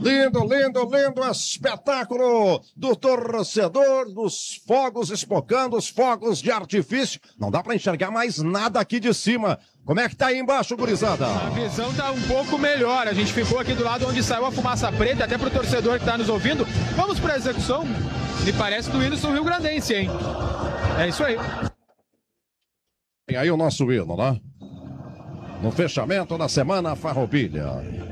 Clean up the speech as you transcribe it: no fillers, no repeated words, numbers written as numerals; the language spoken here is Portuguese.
Lindo, lindo, lindo espetáculo do torcedor, dos fogos espocando, os fogos de artifício. Não dá para enxergar mais nada aqui de cima. Como é que tá aí embaixo, gurizada? A visão tá um pouco melhor. A gente ficou aqui do lado onde saiu a fumaça preta, até pro torcedor que tá nos ouvindo. Vamos pra execução? Me parece do hino Rio Grandense, hein? É isso aí. E aí o nosso hino, né? No fechamento da semana farroupilha.